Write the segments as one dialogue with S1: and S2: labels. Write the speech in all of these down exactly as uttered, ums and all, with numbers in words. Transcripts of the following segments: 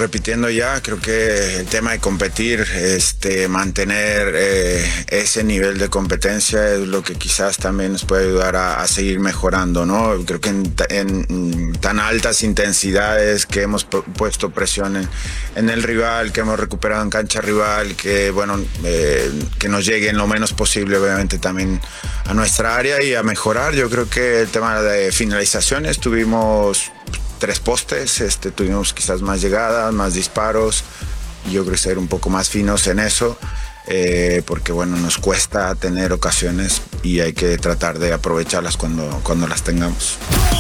S1: repitiendo ya, creo que el tema de competir, este, mantener eh, ese nivel de competencia es lo que quizás también nos puede ayudar a, a seguir mejorando, ¿no? Creo que en, en tan altas intensidades que hemos puesto presión en, en el rival, que hemos recuperado en cancha rival, que bueno, eh, que nos lleguen lo menos posible, obviamente también a nuestra área y a mejorar. Yo creo que el tema de finalizaciones, tuvimos tres postes, este, tuvimos quizás más llegadas, más disparos. Yo creo que ser un poco más finos en eso, eh, porque bueno, nos cuesta tener ocasiones y hay que tratar de aprovecharlas cuando, cuando las tengamos.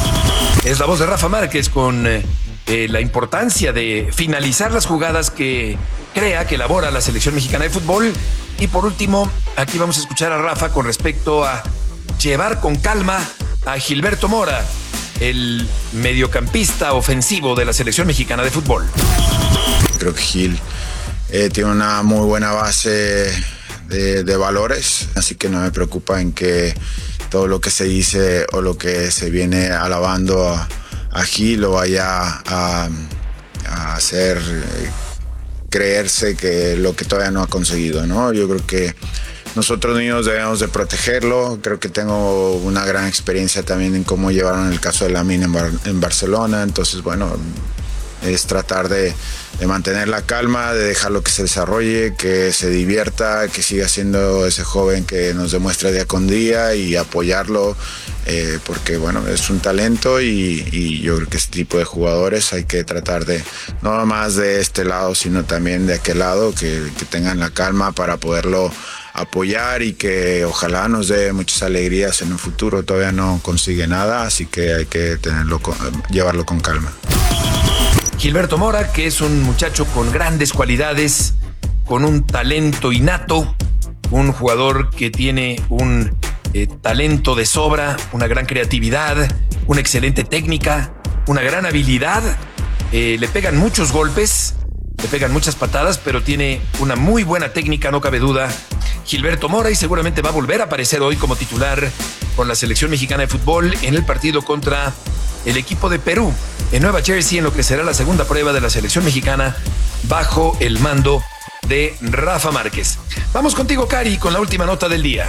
S2: Es la voz de Rafa Márquez con eh, eh, la importancia de finalizar las jugadas que crea, que elabora la selección mexicana de fútbol. Y por último, aquí vamos a escuchar a Rafa con respecto a llevar con calma a Gilberto Mora, el mediocampista ofensivo de la selección mexicana de fútbol.
S1: Creo que Gil eh, tiene una muy buena base de, de valores, así que no me preocupa en que todo lo que se dice o lo que se viene alabando a, a Gil lo vaya a, a hacer eh, creerse que lo que todavía no ha conseguido, ¿no? Yo creo que nosotros mismos debemos de protegerlo. Creo que tengo una gran experiencia también en cómo llevaron el caso de Lamine en, Bar- en Barcelona. Entonces, bueno, es tratar de, de mantener la calma, de dejarlo que se desarrolle, que se divierta, que siga siendo ese joven que nos demuestra día con día y apoyarlo, eh, porque bueno, es un talento y, y yo creo que este tipo de jugadores hay que tratar de, no más de este lado, sino también de aquel lado, que, que tengan la calma para poderlo apoyar y que ojalá nos dé muchas alegrías en un futuro. Todavía no consigue nada, así que hay que tenerlo, llevarlo con calma.
S2: Gilberto Mora, que es un muchacho con grandes cualidades, con un talento innato, un jugador que tiene un eh, talento de sobra, una gran creatividad, una excelente técnica, una gran habilidad. Eh, le pegan muchos golpes, le pegan muchas patadas, pero tiene una muy buena técnica, no cabe duda. Gilberto Mora, y seguramente va a volver a aparecer hoy como titular con la selección mexicana de fútbol en el partido contra el equipo de Perú en Nueva Jersey, en lo que será la segunda prueba de la selección mexicana bajo el mando de Rafa Márquez. Vamos contigo, Cari, con la última nota del día.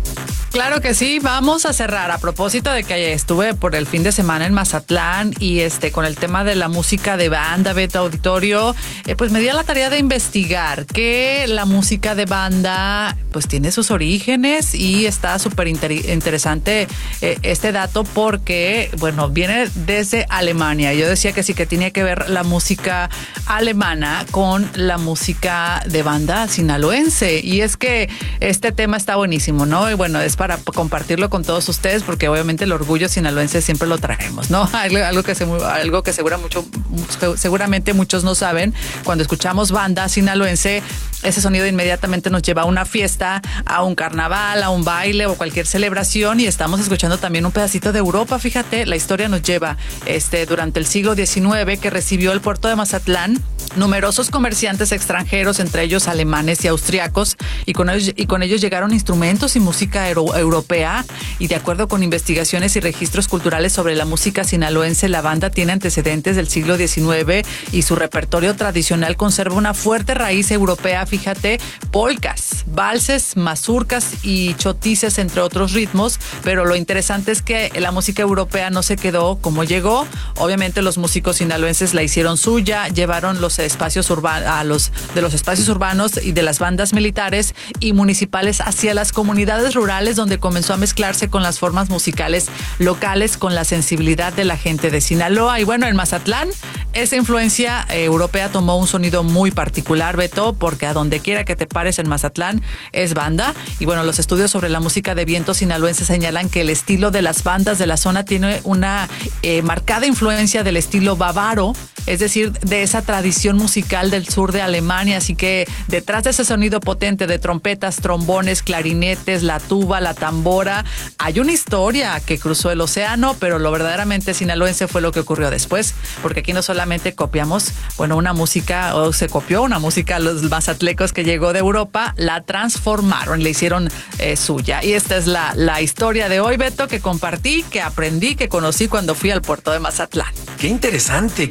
S3: Claro que sí, vamos a cerrar a propósito de que estuve por el fin de semana en Mazatlán y este con el tema de la música de banda, Beto Auditorio, eh, pues me di a la tarea de investigar que la música de banda pues tiene sus orígenes y está súper inter- interesante eh, este dato porque, bueno, viene desde Alemania. Yo decía que sí que tenía que ver la música alemana con la música de banda sinaloense y es que este tema está buenísimo, ¿no? Y bueno, es para compartirlo con todos ustedes porque obviamente el orgullo sinaloense siempre lo traemos, ¿no? Algo, algo que, se, algo que segura mucho, seguramente muchos no saben. Cuando escuchamos banda sinaloense, ese sonido inmediatamente nos lleva a una fiesta, a un carnaval, a un baile o cualquier celebración y estamos escuchando también un pedacito de Europa. Fíjate, la historia nos lleva este, durante el siglo diecinueve que recibió el puerto de Mazatlán numerosos comerciantes extranjeros, entre ellos alemanes y austriacos, y con ellos, y con ellos llegaron instrumentos y música euro, europea, y de acuerdo con investigaciones y registros culturales sobre la música sinaloense, la banda tiene antecedentes del siglo diecinueve y su repertorio tradicional conserva una fuerte raíz europea, fíjate, polcas, valses, mazurcas y chotices, entre otros ritmos, pero lo interesante es que la música europea no se quedó como llegó. Obviamente los músicos sinaloenses la hicieron suya, llevaron los espacios urbanos, a los de los espacios urbanos y de las bandas militares y municipales hacia las comunidades rurales, donde comenzó a mezclarse con las formas musicales locales, con la sensibilidad de la gente de Sinaloa. Y bueno, en Mazatlán esa influencia eh, europea tomó un sonido muy particular, Beto, porque a donde quiera que te pares en Mazatlán es banda. Y bueno, los estudios sobre la música de viento sinaloense señalan que el estilo de las bandas de la zona tiene una eh, marcada influencia del estilo bávaro, es decir, de esa tradición musical del sur de Alemania. Así que detrás de ese sonido potente de trompetas, trombones, clarinetes, la tuba, la tambora, hay una historia que cruzó el océano, pero lo verdaderamente sinaloense fue lo que ocurrió después, porque aquí no solamente copiamos, bueno, una música, o se copió una música, los mazatlecos que llegó de Europa, la transformaron, le hicieron eh, suya. Y esta es la, la historia de hoy, Beto, que compartí, que aprendí, que conocí cuando fui al puerto de Mazatlán.
S2: Qué interesante, qué interesante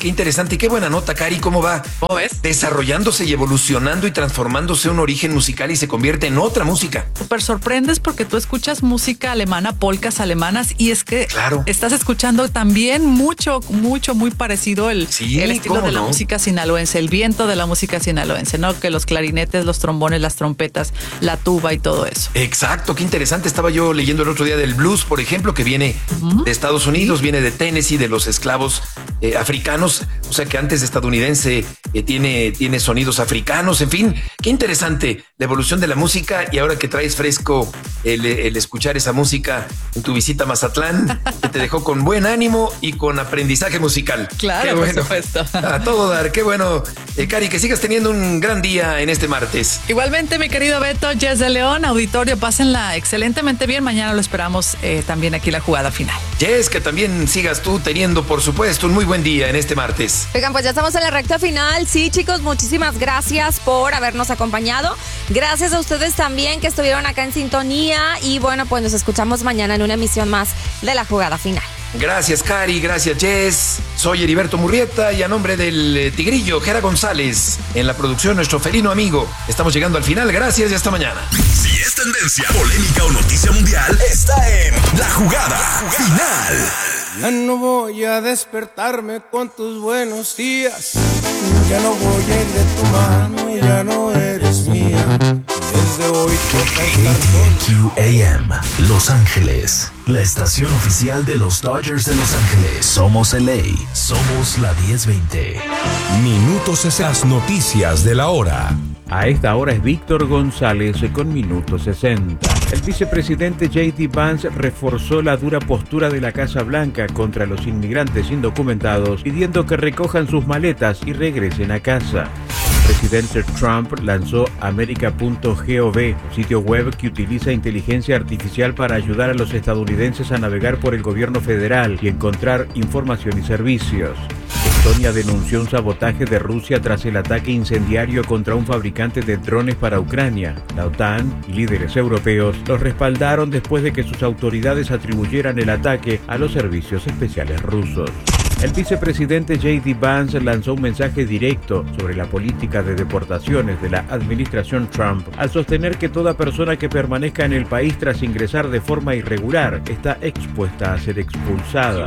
S2: interesante. Qué buena nota, Cari, cómo va
S3: ¿Cómo ves?
S2: desarrollándose y evolucionando y transformándose un origen musical y se convierte en otra música.
S3: Súper sorprendes porque tú escuchas música alemana, polcas alemanas, y es que
S2: claro.
S3: estás escuchando también mucho, mucho, muy parecido el,
S2: sí,
S3: el estilo de la
S2: no?
S3: música sinaloense, el viento de la música sinaloense, ¿no? Que los clarinetes, los trombones, las trompetas, la tuba y todo eso.
S2: Exacto, qué interesante. Estaba yo leyendo el otro día del blues, por ejemplo, que viene uh-huh. de Estados Unidos, viene de Tennessee, de los esclavos eh, africanos, o sea que antes de estadounidense eh, tiene, tiene sonidos africanos, en fin, qué interesante la evolución de la música, y ahora que traes fresco el, el escuchar esa música en tu visita a Mazatlán, que te dejó con buen ánimo y con aprendizaje musical.
S3: Claro,
S2: qué bueno.
S3: Por supuesto.
S2: A todo dar, qué bueno. Eh, Cari, que sigas teniendo un gran día en este martes.
S3: Igualmente, mi querido Beto, Jess de León, auditorio, pásenla excelentemente bien. Mañana lo esperamos eh, también aquí la jugada final.
S2: Jess, que también sigas tú teniendo, por supuesto, un muy buen día en este martes.
S4: Oigan, pues ya estamos en la recta final. Sí, chicos, muchísimas gracias por habernos acompañado. Gracias a ustedes también que estuvieron acá en sintonía. Y bueno, pues nos escuchamos mañana en una emisión más de la jugada final.
S2: Gracias, Cari, gracias, Jess. Soy Heriberto Murrieta y a nombre del eh, Tigrillo, Jera González, en la producción, nuestro felino amigo. Estamos llegando al final, gracias y hasta mañana.
S5: Si es tendencia, polémica o noticia mundial, está en La Jugada, la jugada Final.
S6: Ya no voy a despertarme con tus buenos días. Ya no voy a ir de tu mano, ya no eres mía. Desde hoy toca estar
S5: K T N Q A M, Los Ángeles. La estación oficial de los Dodgers de Los Ángeles. Somos L A. Somos la diez veinte.
S7: Minutos esas noticias de la hora.
S8: A esta hora es Víctor González con Minuto sesenta. El vicepresidente J D Vance reforzó la dura postura de la Casa Blanca contra los inmigrantes indocumentados, pidiendo que recojan sus maletas y regresen a casa. El presidente Trump lanzó America punto gov, un sitio web que utiliza inteligencia artificial para ayudar a los estadounidenses a navegar por el gobierno federal y encontrar información y servicios. Estonia denunció un sabotaje de Rusia tras el ataque incendiario contra un fabricante de drones para Ucrania. La OTAN y líderes europeos los respaldaron después de que sus autoridades atribuyeran el ataque a los servicios especiales rusos. El vicepresidente J D Vance lanzó un mensaje directo sobre la política de deportaciones de la administración Trump al sostener que toda persona que permanezca en el país tras ingresar de forma irregular está expuesta a ser expulsada.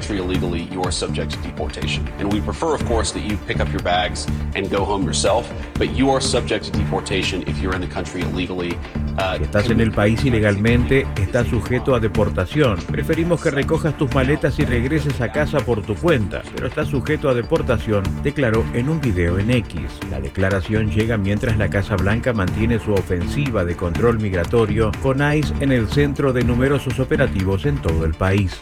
S8: Si estás en el país ilegalmente, estás sujeto a deportación. Preferimos que recojas tus maletas y regreses a casa por tu cuenta, pero estás sujeto a deportación, declaró en un video en X. La declaración llega mientras la Casa Blanca mantiene su ofensiva de control migratorio con ICE en el centro de numerosos operativos en todo el país.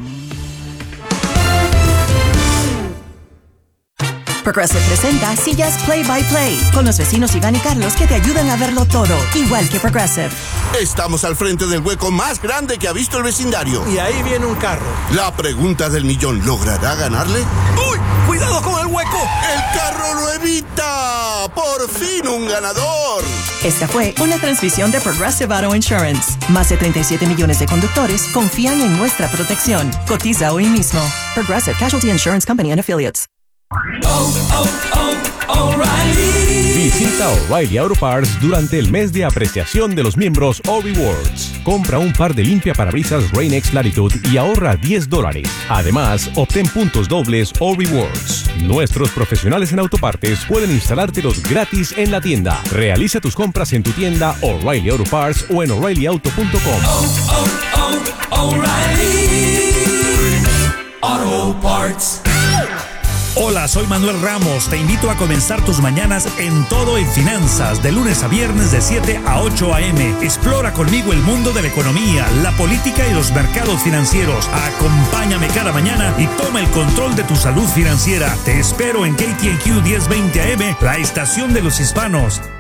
S9: Progressive presenta Sillas Play by Play con los vecinos Iván y Carlos que te ayudan a verlo todo, igual que Progressive.
S10: Estamos al frente del hueco más grande que ha visto el vecindario.
S6: Y ahí viene un carro.
S10: La pregunta del millón, ¿logrará ganarle?
S6: ¡Uy! ¡Cuidado con el hueco!
S10: ¡El carro lo evita! ¡Por fin un ganador!
S9: Esta fue una transmisión de Progressive Auto Insurance. Más de treinta y siete millones de conductores confían en nuestra protección. Cotiza hoy mismo. Progressive Casualty Insurance Company and Affiliates.
S7: Oh, oh, oh, O'Reilly. Visita O'Reilly Auto Parts durante el mes de apreciación de los miembros O-Rewards. Compra un par de limpiaparabrisas Rain-X Latitude y ahorra diez dólares. Además, obtén puntos dobles O-Rewards. Nuestros profesionales en autopartes pueden instalártelos gratis en la tienda. Realiza tus compras en tu tienda O'Reilly Auto Parts o en O'Reilly Auto punto com.
S11: Oh, oh, oh, O'Reilly Auto Parts.
S12: Hola, soy Manuel Ramos. Te invito a comenzar tus mañanas en Todo en Finanzas, de lunes a viernes de siete a ocho a eme. Explora conmigo el mundo de la economía, la política y los mercados financieros. Acompáñame cada mañana y toma el control de tu salud financiera. Te espero en K T N Q diez veinte A M, la estación de los hispanos.